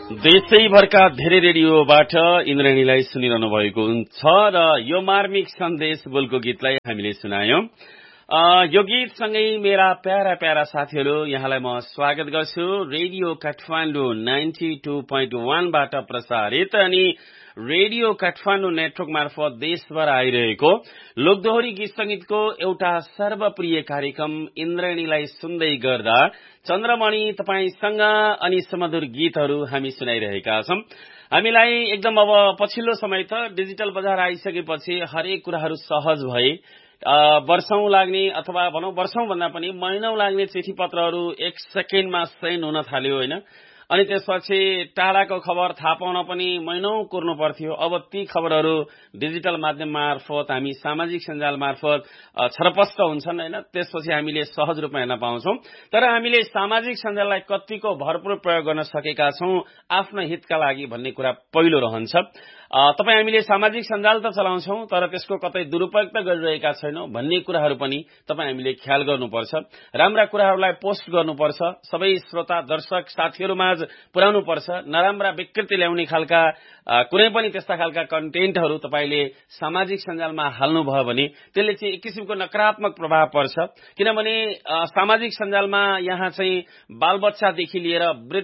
देशैभरका धेरै रेडियोबाट इन्द्रेणीलाई सुनिरहनु भएको हुन्छ र यो मार्मिक सन्देश बोलको गीतलाई हामीले सुनायौं। यो गीतसँगै मेरा प्यारा प्यारा साथीहरू, यहाँलाई म स्वागत गर्छु। रेडियो काठमाडौँ 92.1 बाट प्रसारित अनि रेडियो काठमाडौँ नेटवर्क मार्फत देशभर आइरहेको लोकदोहोरी गीत संगीतको एउटा सर्वप्रिय कार्यक्रम इन्द्रेणीलाई सुन्दै गर्दा चन्द्रमणि तपाईसँग अनि सुमधुर गीतहरू हामी सुनाइरहेका छौं। हामीलाई एकदम अब पछिल्लो समय त डिजिटल बजार आइसकेपछि हरेक कुराहरू सहज भए। वर्षौं लाग्ने अथवा भनौं वर्षौं भन्दा पनि महिनौं लाग्ने चिठी पत्रहरू एक सेकेन्डमा सेन्ड हुन थाल्यो हैन। अनि त्यसपछि टाढाको खबर थाहा पाउन पनि महिनौं कुर्नु पर्थ्यो। अब ती खबरहरू डिजिटल माध्यम मार्फत हामी सामाजिक सञ्जाल मार्फत छरपष्ट हुन्छन् हैन। त्यसपछि हामीले सहज रूपमा हेर्न पाउँछौं। तर हामीले सामाजिक सञ्जाललाई कतिको भरपूर प्रयोग गर्न सकेका छौं आफ्नो हितका लागि भन्ने कुरा पहिलो रहन्छ। तपाई हामीले सामाजिक सञ्जाल त चलाउँछौं तर त्यसको कतै दुरुपयोग त गरिरहेका छैनौं भन्ने कुराहरू पनि तपाई हामीले ख्याल गर्नुपर्छ। राम्रा कुराहरूलाई पोस्ट गर्नुपर्छ, सबै श्रोता दर्शक साथीहरूमाझ पुर्याउनु पर्छ। नराम्रा विकृति ल्याउने खालका कुनै पनि त्यस्ता खालका कन्टेन्टहरू तपाईले सामाजिक सञ्जालमा हाल्नु भयो भने त्यसले चाहिँ एक किसिमको नकारात्मक प्रभाव पर्छ। किनभने सामाजिक सञ्जालमा यहाँ चाहिँ बालबच्चादेखि लिएर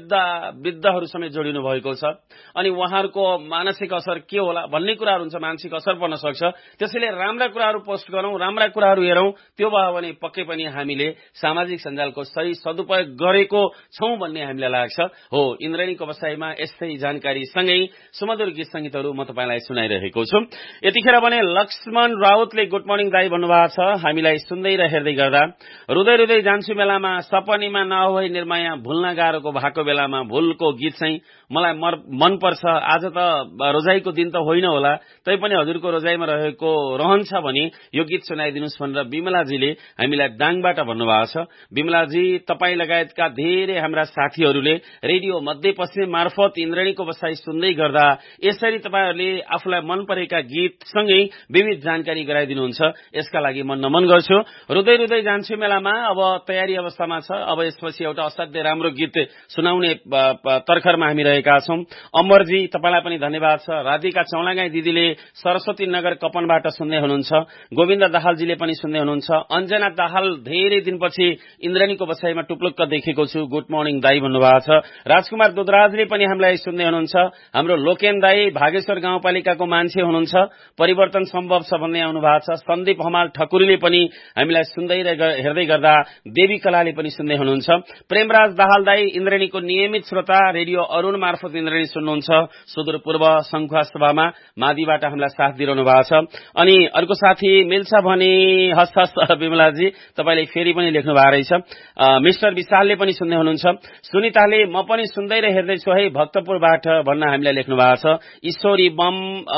वृद्धहरू समेत जोडिनु भएको छ। अनि उहाँहरूको मानसिक असर के होला भन्ने कुराहरू हुन्छ, मानसिक असर पर्न सक्छ। त्यसैले राम्रा कुराहरू पोस्ट गरौं, राम्रा कुराहरू हेरौं। त्यो भयो भने पक्कै पनि हामीले सामाजिक सञ्जालको सही सदुपयोग गरेको छौं भन्ने हामीलाई लाग्छ। हो, इन्द्रेणीको बसाइमा यस्तै जानकारी सँगै सुमधुर गीत संगीतहरू म तपाईलाई सुनाइरहेको छु। यतिखेर भने लक्ष्मण राउतले गुड मर्निङ दाइ भन्नुभएको छ। हामीलाई सुन्दै र हेर्दै गर्दा रुदै रुदै जान्छु बेलामा सपनीमा नहोई निर्माया भुल्न गाह्रोको भएको बेलामा भुलको गीत चाहिँ मलाई मन पर्छ। आज त रोजाईको दिन त होइन होला, तैपनि हजुरको रोजाईमा रहेको रहन्छ भने यो गीत सुनाइदिनुस् भनेर बिमलाजीले हामीलाई दाङबाट भन्नुभएको छ। बिमलाजी, तपाई लगायतका धेरै हाम्रा साथीहरूले रेडियो मध्यपश्चिम मार्फत इन्द्रेणीको बसाई सुन्दै गर्दा यसरी तपाईहरूले आफूलाई मन परेका गीतसँगै विविध जानकारी गराइदिनुहुन्छ। यसका लागि म नमन गर्छु। रुदै रुदै जान्छु मेलामा अब तयारी अवस्थामा छ। अब यसपछि एउटा असाध्यै राम्रो गीत सुनाउने तर्खरमा हामी रहेका छौं। अमरजी, तपाईलाई पनि धन्यवाद छ। राधिका चौलागाई दिदीले सरस्वती नगर कपनबाट सुन्दै हुनुहुन्छ। गोविन्द दाहालजीले पनि सुन्दै हुनुहुन्छ। अञ्जना दाहाल धेरै दिनपछि इन्द्रेणीको बसाईमा टुप्लुक्क देखेको छु, गुड मर्निङ दाई भन्नुभएको छ। राजकुमार दुधराजले पनि हामीलाई सुन्दै हुनुहुन्छ। हाम्रो लोकेन दाई भागेश्वर गाउँपालिकाको मान्छे हुनुहुन्छ, परिवर्तन सम्भव छ भन्ने आउनु भएको छ। सन्दीप हमाल ठकुरीले पनि हामीलाई सुन्दै र हेर्दै गर्दा देवी कलाले पनि सुन्दै हुनुहुन्छ। प्रेमराज दाहाल दाई इन्द्रेणीको नियमित श्रोता, रेडियो अरुण मार्फत इन्द्रेणी सुन्नुहुन्छ। सुदूरपूर्व संखुवा सभामा मादिबाट हामीलाई साथ दिइरहनु भएको छ। अनि अर्को साथी मिल्छ भने हस् हस् बिमलाजी, तपाईले फेरि पनि लेख्नु भएको रहेछ। मिस्टर विशालले पनि सुन्दै हुनुहुन्छ। सुनिताले म पनि सुन्दै र हेर्दै छु है भक्तपुरबाट भन्न हामीलाई लेख्नु भएको छ। ईश्वरी बम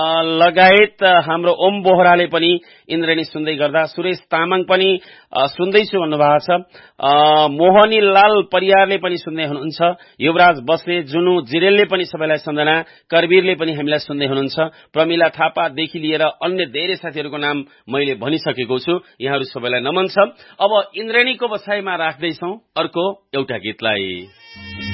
लगायत हाम्रो ओम बोहराले पनि इन्द्रेणी सुन्दै गर्दा, सुरेश तामाङ पनि सुन्दैछु भन्नुभएको छ। मोहनी लाल परियारले पनि सुन्दै हुनुहुन्छ। युवराज बस्ने, जुनु जिरेलले पनि सबैलाई सम्झना, करवीरले पनि हामीलाई सुन्दै हुनुहुन्छ। प्रमिला थापादेखि लिएर अन्य धेरै साथीहरूको नाम मैले भनिसकेको छु। यहाँहरू सबैलाई नमन छ। अब इन्द्रेणीको बसाईमा राख्दैछौं अर्को एउटा गीतलाई।